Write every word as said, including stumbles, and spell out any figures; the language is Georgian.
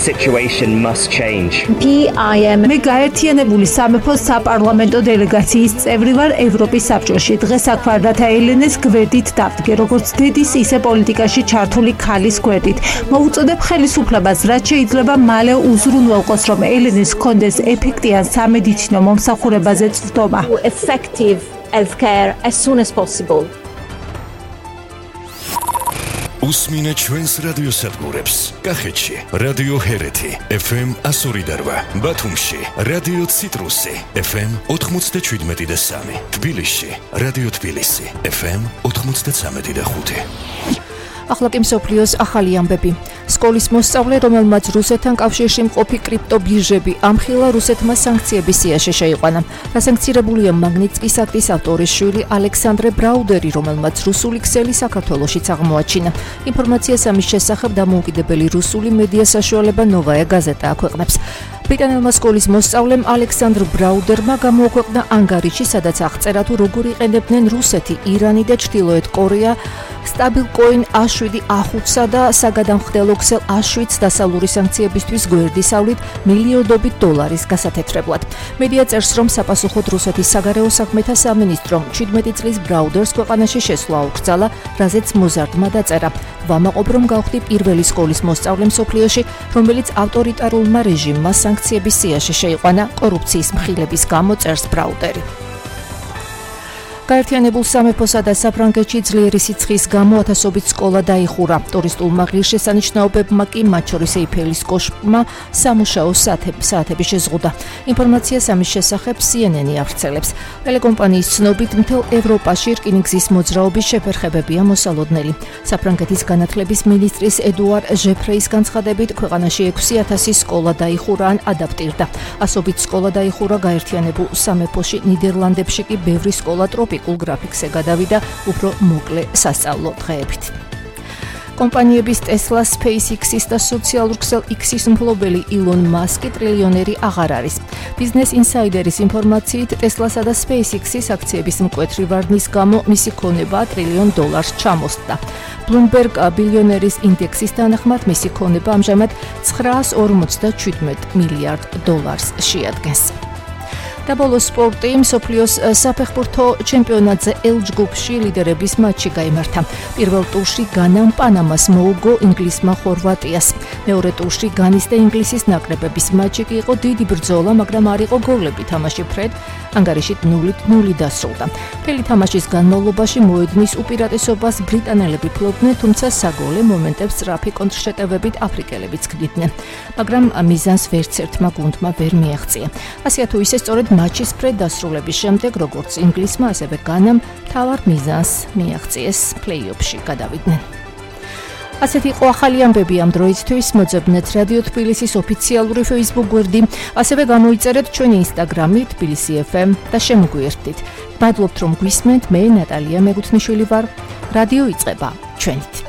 situation must change. P I M მე გაერთიანებული სამეფოს საპარლამენტო დელეგაციის წევრი ვარ ევროპის საბჭოში. დღეს აქ ვარ რათა ელენეს გვერდით დავდგე, როგორც დედის, ისე პოლიტიკაში ჩართული ქალის გვერდით. მოუწოდებ ხელისუფლებას, რაც შეიძლება მალე უზრუნველყოს, რომ ელენეს ჰქონდეს ეფექტიან სამედიცინო მომსახურებაზე წვდომა. Effective healthcare as soon as possible. Usmine ჩვენს რადიო სადგურებს. კახეთში რადიო ჰერეთი F M one oh eight, ბათუმში რადიო ციტრუსი F M ninety-seven და three, თბილისში რადიო თბილისი F M ninety-three და five. ახლა კი მსოფლიოს ახალი ამბები. სკოლის მოსწავლე, რომელმაც რუსეთთან კავშირში მყოფი კრიპტობირჟები ამხილა, რუსეთმა სანქციების სიაში შეიყვანა. დასანქცირებულია მაგნიტსკის აქტის ავტორის შვილი ალექსანდრე ბრაუდერი, რომელმაც რუსული ქსელი საქართველოშიც აღმოაჩინა. ინფორმაციას ამის შესახებ დამოუკიდებელი რუსული მედია საშუალება ნოვაია გაზეტა აქვეყნებს. ბრიტანელმა სკოლის მოსწავლემ ალექსანდრ ბრაუდერმა გამოაქვეყნა ანგარიში, სადაც აღწერა თუ როგორ იყენებდნენ რუსეთი, ირანი და ჩრდილოეთ კორეა სტაბილკოინ A seven A five-სა და საგადამხდელო ქსელ A seven დასავლური სანქციებისთვის გვერდისავლით მილიარდობით დოლარის გასათეთრებლად. მედია წერს, რომ საპასუხოდ რუსეთის საგარეო საქმეთა სამინისტრომ seventeen წლის ბრაუდერს ქვეყანაში შესვლა აუკრძალა, რაზეც მოზარდმა დაწერა. ვამაყობ, რომ გავხდი პირველი სკოლის მოსწავლე მსოფლიოში, რომელიც ავტორიტარულმა რეჟიმმა სანქციების სიაში შეიყვანა კორუფციის მხილების გამო, წერს ბრაუდერი. გაერთიანებულ სამეფოსა და საფრანგეთში ძლიერი სიცხის გამო ათასობით სკოლა დაიხურა. ტურისტულმა ღირსშესანიშნაობებმა კი, მათ შორის ეიფელის კოშკმა, სამუშაო საათები შეზღუდა. ინფორმაციას ამის შესახებ C N N ავრცელებს. ტელეკომპანიის ცნობით, მთელ ევროპაში რკინიგზის მოძრაობის შეფერხებებია მოსალოდნელი. საფრანგეთის განათლების მინისტრის ედუარ ჟეფრეის განცხადებით, ქვეყანაში ექვსი ათასი სკოლა დაიხურა ან ადაპტირდა. ასობით სკოლა დაიხურა გაერთიანებულ სამეფოში, ნიდერლანდებში კი ბევრი სკოლა ტროპიკულ გრაფიკზე გადავიდა უფრო მოკლე სასწავლო დღეებით. კომპანიების Tesla, SpaceX-ის და სოციალურ ქსელ X-ის მფლობელი ილონ მასკი ტრილიონერი აღარ არის. Business Insider-ის ინფორმაციით, Tesla-სა და SpaceX-ის აქციების მკვეთრი ვარდნის გამო მისი ქონება ტრილიონ დოლარს ჩამოსწდა. Bloomberg ბილიონერის ინდექსის თანახმად მისი ქონება ამჟამად nine hundred forty-seven მილიარდ დოლარს შეადგენს. და ბოლოს სპორტი, მსოფლიოს საფეხბურთო ჩემპიონატზე L ჯგუფში ლიდერების მატჩი გაიმართა. პირველ ტურში განამ პანამას მოუგო ინგლისმა ხორვატიას. მეორე ტურში განის და ინგლისის ნაკრებების მატჩი კი იყო დიდი ბრძოლა, მაგრამ არ იყო გოლები. თამაში ფრედ ანგარიშით null null დასრულდა. მთელი თამაშის განმავლობაში მოედნის უპირატესობას ბრიტანელები ფლობდნენ, თუმცა საგოლე მომენტებს სწრაფი კონტრშეტევებით აფრიკელებიც ქმნიდნენ. მაგრამ მიზანს ვერც ერთმა გუნდმა ვერ მიაღწია. ასე თუ ისე სწორედ მატჩის ფრედ დასრულების შემდეგ, როგორც ინგლისმა, ასევე განამ მთავარ მიზანს მიაღწიეს, პლეი-ოფში გადავიდნენ. ასეთი იყო ახალი ამბები ამ დროისთვის. მოძებნეთ რადიო თბილისის ოფიციალური Facebook გვერდი, ასევე გამოიწერეთ ჩვენი Instagram-ი თბილისი F M და შემოგვიერთდით. მადლობთ, რომ გვისმენთ. მე ნატალია მეგუთნიშვილი ვარ. რადიო იწყება ჩვენით.